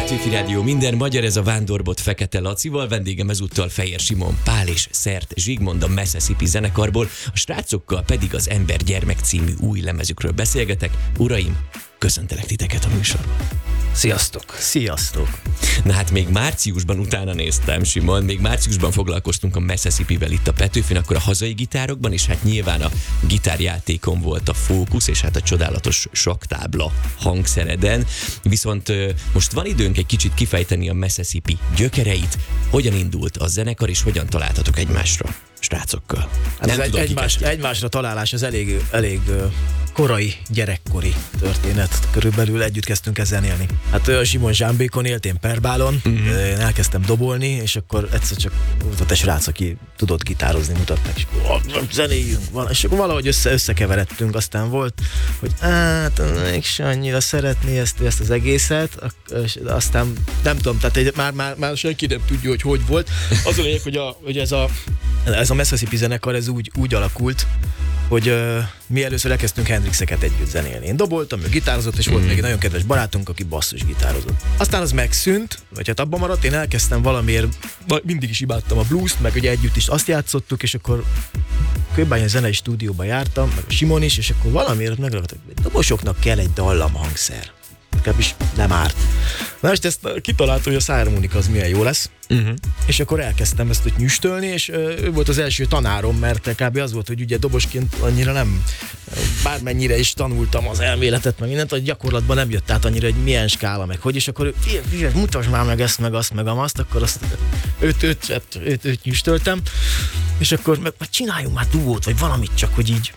Petőfi Rádió, minden magyar, ez a Vándorbot Fekete Lacival, vendégem ezúttal Fejér Simon Pál és Szert Zsigmond a Mississippi zenekarból, a srácokkal pedig az Ember Gyermek című új lemezükről beszélgetek. Uraim, köszöntelek titeket a műsorban. Sziasztok! Sziasztok! Na hát még márciusban utána néztem, Simon, még márciusban foglalkoztunk a Mississippivel itt a Petőfin, akkor a hazai gitárokban, és hát nyilván a gitárjátékon volt a fókusz, és hát a csodálatos sakktábla hangszereden. Viszont most van időnk egy kicsit kifejteni a Mississippi gyökereit, hogyan indult a zenekar, és hogyan találtatok egymásra, srácokkal. Hát ez egymásra találás, az elég korai, gyerekkori történet. Körülbelül együtt kezdtünk ezzel élni. Hát Simon Zsámbékon élt, én Perbálon, én elkezdtem dobolni, és akkor egyszer csak volt egy srác, aki tudott gitározni, mutattak, és zenéljünk, és akkor valahogy összekeveredtünk, aztán volt, hogy hát mégse annyira szeretné ezt az egészet, aztán nem tudom, tehát már senki nem tudja, hogy volt. Az a lényeg, hogy ez a Mississippi zenekar, ez úgy alakult, hogy mi először elkezdtünk Hendrixeket együtt zenélni. Én doboltam, ő gitározott, és volt még egy nagyon kedves barátunk, aki basszus gitározott. Aztán az megszűnt, vagy hát abban maradt, én elkezdtem valamiért, mindig is imádtam a blues-t, meg ugye együtt is azt játszottuk, és akkor Kőbánya zenei stúdióba jártam, meg a Simon is, és akkor valamiért megragadtak, hogy dobosoknak kell egy dallamhangszer. Is nem árt. Na most ezt kitalálta, hogy a szárharmonika az milyen jó lesz. És akkor elkezdtem ezt nyüstölni, és ő volt az első tanárom, mert kb. Az volt, hogy ugye dobosként annyira nem, bármennyire is tanultam az elméletet, meg mindent, hogy gyakorlatban nem jött át annyira, hogy milyen skála, meg hogy, és akkor figyelj, mutasd már meg ezt, meg azt, meg azt, akkor azt őt nyüstöltem, és akkor meg csináljunk már duót, vagy valamit, csak hogy így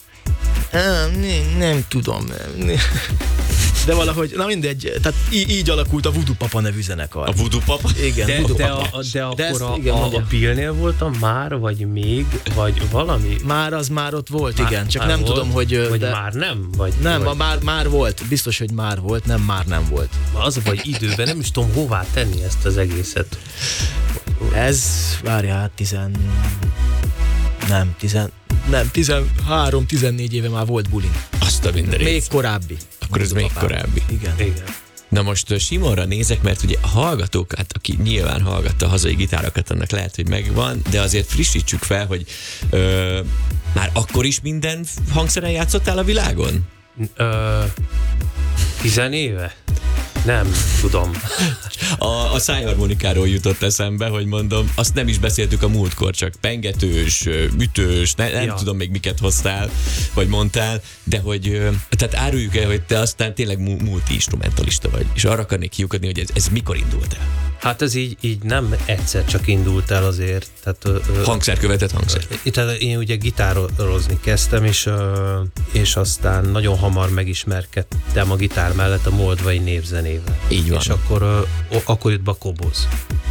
nem tudom. De valahogy, na mindegy, tehát így alakult a Voodoo Papa nevű zenekar. A Voodoo Papa? Igen, de akkor a Billnél voltam már, vagy még, vagy valami? Már ott volt, igen, csak nem tudom, hogy... Vagy már nem? Nem, már volt, biztos, hogy már volt, nem volt. Az vagy időben, nem is tudom hová tenni ezt az egészet. Ez, várjál, 13-14 éve már volt bullying. Azt a mindenit. Még korábbi. Akkor ez még korábbi. Igen. Na most Simonra nézek, mert ugye a hallgatók, hát aki nyilván hallgatta a hazai gitárokat, annak lehet, hogy megvan, de azért frissítsük fel, hogy már akkor is minden hangszeren játszottál a világon? 10 éve? Nem tudom. A szájharmonikáról jutott eszembe, hogy mondom, azt nem is beszéltük a múltkor, csak pengetős, ütős, nem tudom még miket hoztál, vagy mondtál, de hogy, tehát áruljuk el, hogy te aztán tényleg multi-instrumentalista vagy, és arra akarnék kiukadni, hogy ez mikor indult el? Hát ez így nem egyszer csak indult el azért. Tehát, hangszer követett hangszer. Tehát én ugye gitározni kezdtem, és aztán nagyon hamar megismerkedtem a gitár mellett a moldvai népzenével. Így van. És akkor jött be a koboz.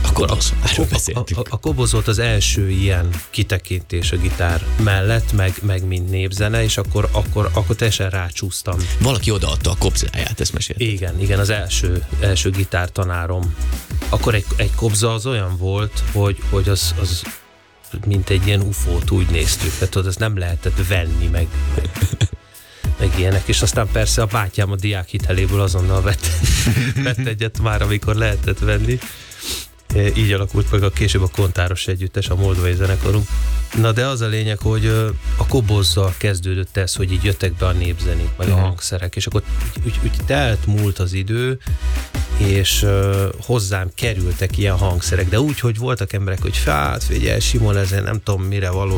A koboz volt az első ilyen kitekintés a gitár mellett, meg mint népzene, és akkor teljesen rácsúsztam. Valaki odaadta a kobzáját, ezt mesélted. Igen, az első gitártanárom. Akkor egy kobza az olyan volt, hogy az mint egy ilyen ufót úgy néztük, tehát azt nem lehetett venni, meg ilyenek, és aztán persze a bátyám a diákhiteléből azonnal vett egyet már, amikor lehetett venni. Így alakult meg később a Kontáros együttes, a moldvai zenekarunk. Na de az a lényeg, hogy a kobozzal kezdődött ez, hogy így jöttek be a népzenék, meg a hangszerek, és akkor úgy telt múlt az idő, és hozzám kerültek ilyen hangszerek, de úgy, hogy voltak emberek, hogy hát figyelj, Simon, ezen nem tudom mire való,